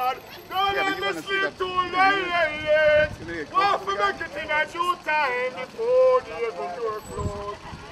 God. Don't let me sleep too late. Want to make it in a due time before the heaven door close.